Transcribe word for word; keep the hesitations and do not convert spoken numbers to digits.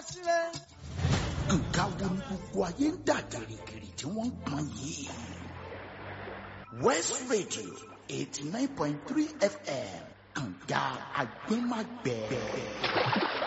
síre. nǹkan wo ni gbogbo ayé ń dà gìrìgìrì tí wọ́n ń pọn yìí. West Radio eighty nine point three F M kànga àgbẹ̀màgbẹ̀.